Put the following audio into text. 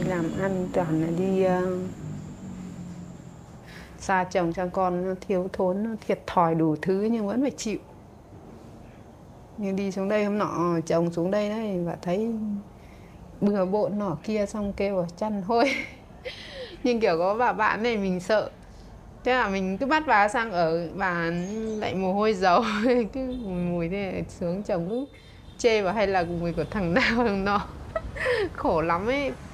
làm ăn toàn là đi xa chồng sang con, nó thiếu thốn, nó thiệt thòi đủ thứ nhưng vẫn phải chịu. Nhưng đi xuống đây hôm nọ chồng xuống đây đấy và thấy bừa bộn nọ kia xong kêu ở chăn hôi. Nhưng kiểu có bà bạn này mình sợ, thế là mình cứ bắt bà sang ở, bà lại mồ hôi dầu. Cứ mùi mùi thế xuống chồng cứ chê vào hay là mùi của thằng nào thằng nọ. Khổ lắm ấy.